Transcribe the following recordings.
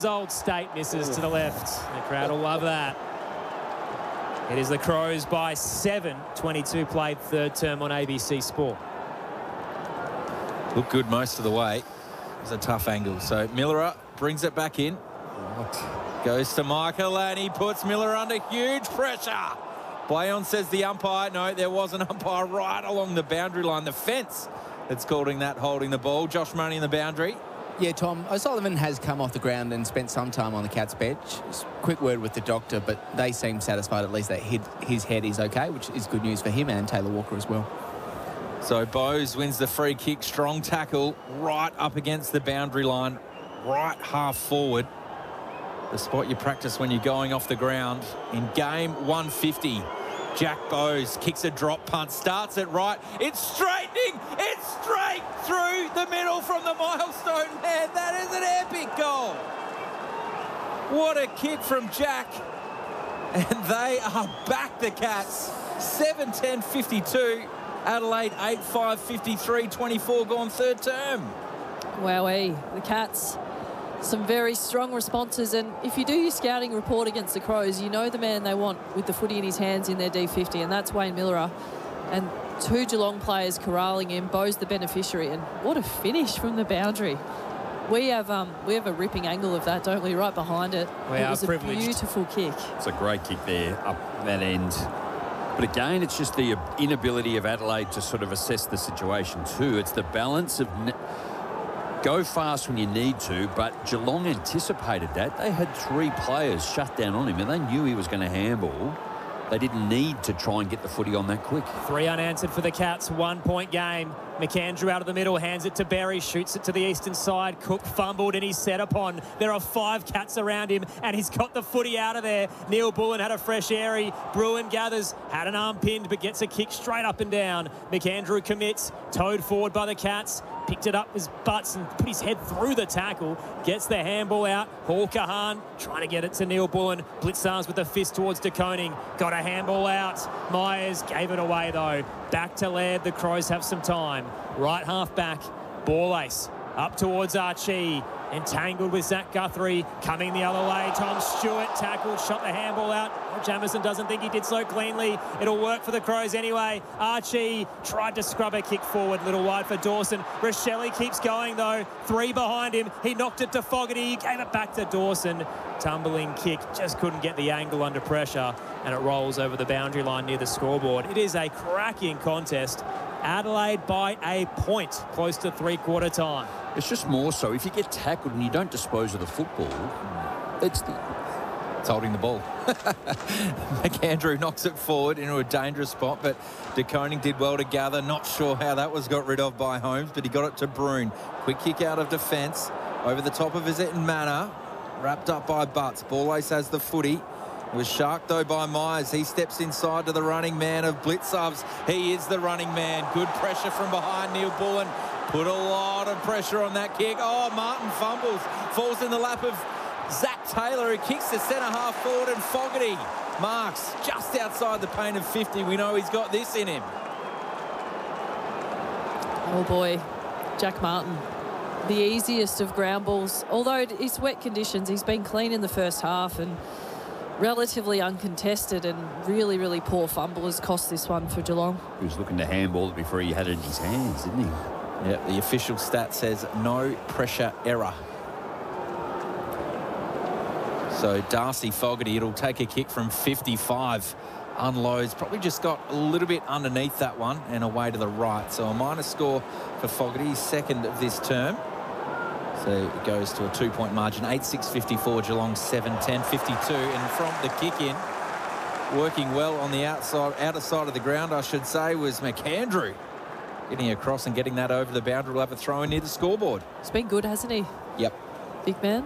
Old State misses to the left. The crowd will love that. It is the Crows by 7. 22 played, third term on ABC Sport. Looked good most of the way. It was a tough angle. So Miller brings it back in. Goes to Michael and he puts Miller under huge pressure. Blayon says the umpire. No, there was an umpire right along the boundary line. The fence that's calling that holding the ball. Josh Money in the boundary. Yeah, Tom, O'Sullivan has come off the ground and spent some time on the Cats bench. Just quick word with the doctor, but they seem satisfied at least that his head is okay, which is good news for him and Taylor Walker as well. So Bowes wins the free kick. Strong tackle right up against the boundary line, right half forward. The spot you practice when you're going off the ground. In game 150, Jack Bowes kicks a drop punt, starts it right. It's straightening. It's straight through the middle from the milestone man. That is an epic goal. What a kick from Jack. And they are back, the Cats. 7-10-52. Adelaide 8-5-53. 24 gone third term. Wowee. The Cats, some very strong responses, and if you do your scouting report against the Crows, you know the man they want with the footy in his hands in their D50, and that's Wayne Miller. And two Geelong players corralling him, Bowes the beneficiary, and what a finish from the boundary. We have a ripping angle of that, don't we, right behind it. It was a beautiful kick. It's a great kick there up that end. But again, it's just the inability of Adelaide to sort of assess the situation too. It's the balance of go fast when you need to, but Geelong anticipated that. They had three players shut down on him, and they knew he was going to handball. They didn't need to try and get the footy on that quick. 3 unanswered for the Cats, 1 point game. McAndrew out of the middle, hands it to Berry, shoots it to the eastern side. Cook fumbled and he's set upon. There are 5 Cats around him and he's got the footy out of there. Neil Bullen had a fresh airy. Bruin gathers, had an arm pinned but gets a kick straight up and down. McAndrew commits, towed forward by the Cats. Picked it up with his butts and put his head through the tackle. Gets the handball out. Hall Kahan trying to get it to Neil Bullen. Blitzarms with a fist towards De Koning. Got a handball out. Myers gave it away though. Back to Laird. The Crows have some time. Right half back. Ball ace. Up towards Archie. Entangled with Zach Guthrie. Coming the other way. Tom Stewart tackled. Shot the handball out. Jamison doesn't think he did so cleanly. It'll work for the Crows anyway. Archie tried to scrub a kick forward. Little wide for Dawson. Rochelle keeps going though. 3 behind him. He knocked it to Fogarty. He gave it back to Dawson. Tumbling kick. Just couldn't get the angle under pressure. And it rolls over the boundary line near the scoreboard. It is a cracking contest. Adelaide by a point, close to three-quarter time. It's just more so, if you get tackled and you don't dispose of the football, it's holding the ball. McAndrew knocks it forward into a dangerous spot, but De Koning did well to gather. Not sure how that was got rid of by Holmes, but he got it to Bruin. Quick kick out of defence, over the top of Izet and Manor, wrapped up by Butts. Ball ace has the footy. Was sharked though by Myers. He steps inside to the running man of Blitzarves. He is the running man. Good pressure from behind. Neil Bullen put a lot of pressure on that kick. Oh, Martin fumbles. Falls in the lap of Zach Taylor, who kicks the centre half forward, and Fogarty marks just outside the paint of 50. We know he's got this in him. Oh boy, Jack Martin. The easiest of ground balls. Although it's wet conditions, he's been clean in the first half and relatively uncontested, and really, really poor fumble has cost this one for Geelong. He was looking to handball it before he had it in his hands, didn't he? Yeah, the official stat says no pressure error. So Darcy Fogarty, it'll take a kick from 55. Unloads, probably just got a little bit underneath that one and away to the right. So a minus score for Fogarty, second of this term. So it goes to a 2-point margin. 8-6-54, Geelong 7-10-52. And from the kick in, working well on the outer side of the ground, I should say, was McAndrew. Getting across and getting that over the boundary. We'll have a throw in near the scoreboard. It's been good, hasn't he? Yep. Big man.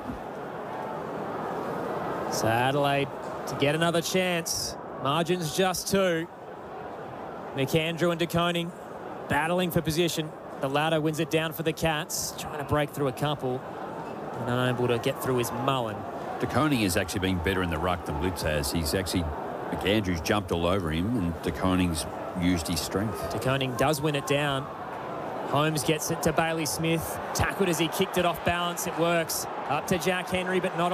So Adelaide to get another chance. Margin's just 2. McAndrew and De Koning battling for position. The ladder wins it down for the Cats. Trying to break through a couple. And unable to get through his Mullen. De Koning has actually been better in the ruck than Blitz has. McAndrew's jumped all over him and De Koning's used his strength. De Koning does win it down. Holmes gets it to Bailey Smith. Tackled as he kicked it off balance. It works. Up to Jack Henry, but not